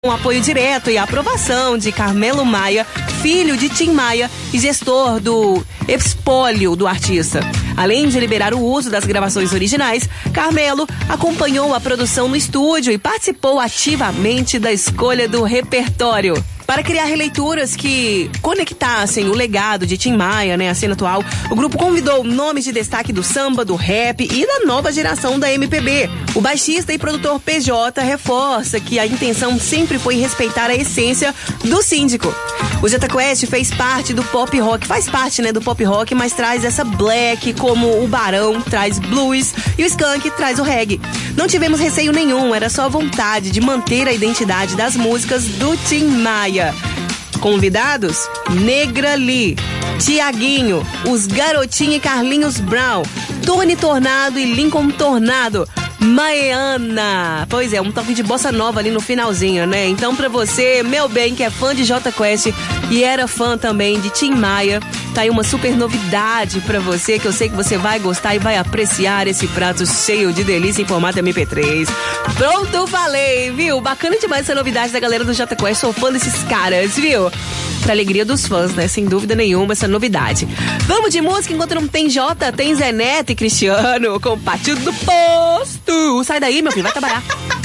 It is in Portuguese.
Com apoio direto e aprovação de Carmelo Maia, filho de Tim Maia e gestor do espólio do artista. Além de liberar o uso das gravações originais, Carmelo acompanhou a produção no estúdio e participou ativamente da escolha do repertório. Para criar releituras que conectassem o legado de Tim Maia, a cena atual, o grupo convidou nomes de destaque do samba, do rap e da nova geração da MPB. O baixista e produtor PJ reforça que a intenção sempre foi respeitar a essência do Síndico. O Jota Quest faz parte do pop rock, mas traz essa black, como o Barão traz blues e o Skank traz o reggae. Não tivemos receio nenhum, era só vontade de manter a identidade das músicas do Tim Maia. Convidados: Negra Lee, Tiaguinho, os Garotinho e Carlinhos Brown, Tony Tornado e Lincoln Tornado, Maiana. Pois é, um toque de bossa nova ali no finalzinho, né? Então, pra você, meu bem, que é fã de Jota Quest e era fã também de Tim Maia, tá aí uma super novidade pra você, que eu sei que você vai gostar e vai apreciar esse prato cheio de delícia em formato MP3. Pronto, falei, viu? Bacana demais essa novidade da galera do Jota Quest, sou fã desses caras, viu? Pra alegria dos fãs, né? Sem dúvida nenhuma, essa novidade. Vamos de música, enquanto não tem Jota, tem Zé Neto e Cristiano com Partido do Posto. Sai daí, meu filho, vai trabalhar.